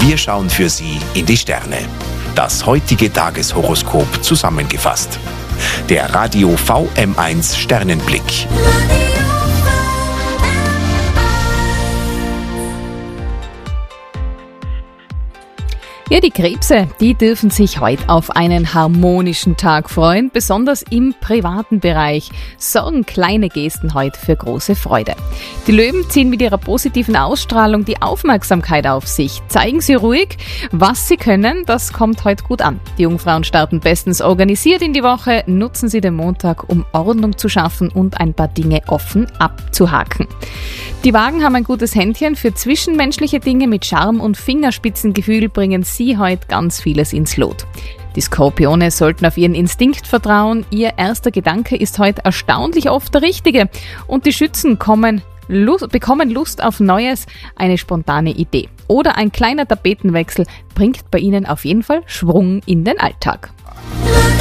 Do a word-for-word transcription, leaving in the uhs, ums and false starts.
Wir schauen für Sie in die Sterne. Das heutige Tageshoroskop zusammengefasst. Der Radio V M eins Sternenblick. Ja, die Krebse, die dürfen sich heute auf einen harmonischen Tag freuen. Besonders im privaten Bereich sorgen kleine Gesten heute für große Freude. Die Löwen ziehen mit ihrer positiven Ausstrahlung die Aufmerksamkeit auf sich. Zeigen Sie ruhig, was Sie können, das kommt heute gut an. Die Jungfrauen starten bestens organisiert in die Woche. Nutzen Sie den Montag, um Ordnung zu schaffen und ein paar Dinge offen abzuhaken. Die Wagen haben ein gutes Händchen für zwischenmenschliche Dinge. Mit Charme und Fingerspitzengefühl bringen Sie heute ganz vieles ins Lot. Die Skorpione sollten auf ihren Instinkt vertrauen. Ihr erster Gedanke ist heute erstaunlich oft der richtige. Und die Schützen kommen, Lust, bekommen Lust auf Neues, eine spontane Idee. Oder ein kleiner Tapetenwechsel bringt bei Ihnen auf jeden Fall Schwung in den Alltag.